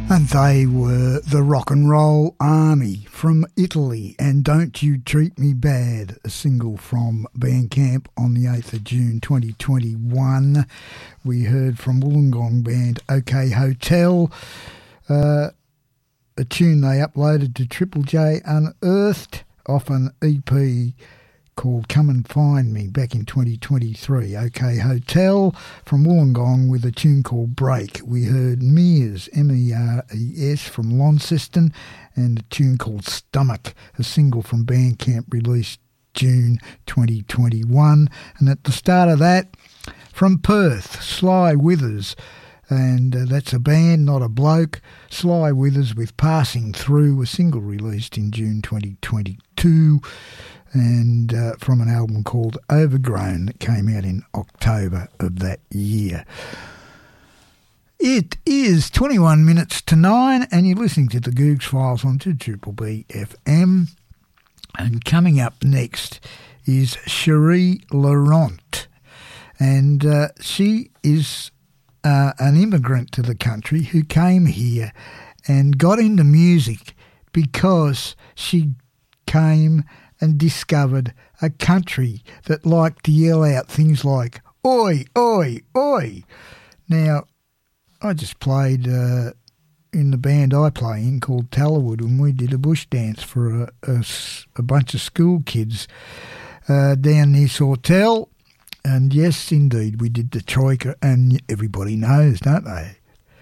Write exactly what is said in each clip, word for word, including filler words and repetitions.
And they were the Rock and Roll Army from Italy, and Don't You Treat Me Bad, a single from Bandcamp on the eighth of June twenty twenty-one. We heard from Wollongong band OK Hotel, uh, a tune they uploaded to Triple J Unearthed off an E P called Come and Find Me back in twenty twenty-three. OK Hotel from Wollongong with a tune called Break. We heard Mears, M E R E S, from Launceston, and a tune called Stomach, a single from Bandcamp released June twenty twenty-one. And at the start of that, from Perth, Sly Withers, and uh, that's a band, not a bloke. Sly Withers with Passing Through, a single released in June twenty twenty-two. And uh, from an album called Overgrown that came out in October of that year. It is twenty-one minutes to nine, and you're listening to the Googs Files on two Triple B F M. And coming up next is Cherie Laurent, and uh, she is uh, an immigrant to the country who came here and got into music because she came and discovered a country that liked to yell out things like, oi, oi, oi. Now, I just played uh, in the band I play in called Tallerwood, and we did a bush dance for a, a, a bunch of school kids uh, down near Sawtell. And yes, indeed, we did the troika, and everybody knows, don't they?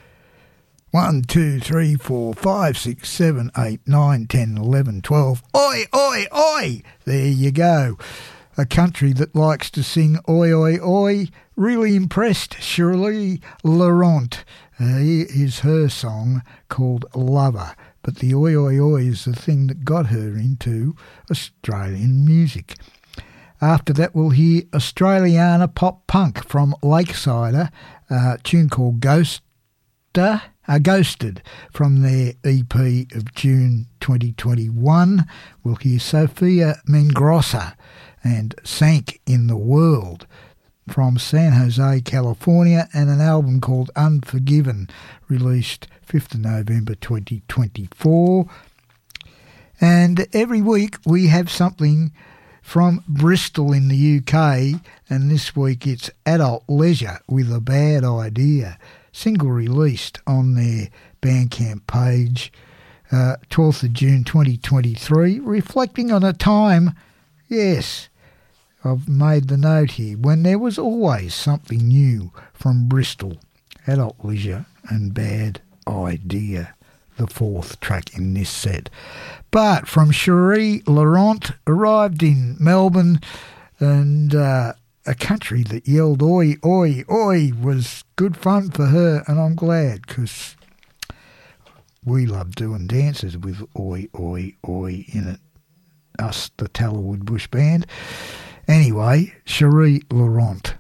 One, two, three, four, five, six, seven, eight, nine, ten, eleven, twelve. Oi, oi, oi! There you go. A country that likes to sing oi, oi, oi. Really impressed, Cherie Laurent. Uh, here is her song called Lover. But the oi, oi, oi is the thing that got her into Australian music. After that, we'll hear Australiana pop punk from Lakesider, a tune called Ghoster. Uh, Ghosted from their E P of June twenty twenty-one. We'll hear Sophia Mengrossa and Sank in the World from San Jose, California, and an album called Unforgiven, released fifth of November twenty twenty-four. And every week we have something from Bristol in the U K, and this week it's Adult Leisure with A Bad Idea. Single released on their Bandcamp page, uh, twelfth of June twenty twenty-three, reflecting on a time, yes, I've made the note here, when there was always something new from Bristol. Adult Leisure and Bad Idea, the fourth track in this set. But from Cherie Laurent, arrived in Melbourne, and uh, a country that yelled oi, oi, oi was good fun for her, and I'm glad, because we love doing dances with oi, oi, oi in it, us, the Tallerwood Bush Band. Anyway, Cherie Laurent.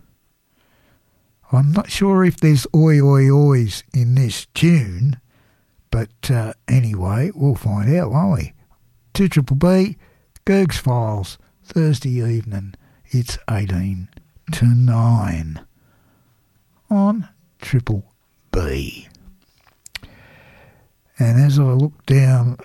I'm not sure if there's oi, oi, ois in this tune, but uh, anyway, we'll find out, won't we? two Triple B, Googs Files, Thursday evening. It's eighteen to nine on Triple B. And as I look down,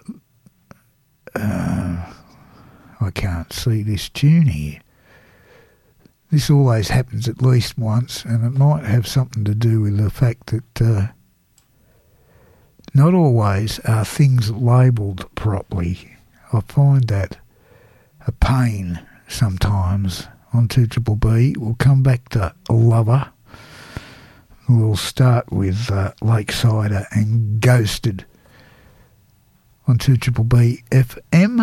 uh, I can't see this tune here. This always happens at least once, and it might have something to do with the fact that uh, not always are things labelled properly. I find that a pain sometimes on two Triple B. We'll come back to Lover. We'll start with uh, Lakesider and Ghosted on two Triple B F M.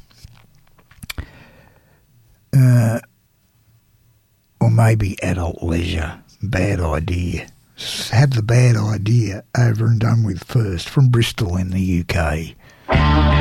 Uh, or maybe Adult Leisure. Bad Idea. Have the Bad Idea over and done with first from Bristol in the U K.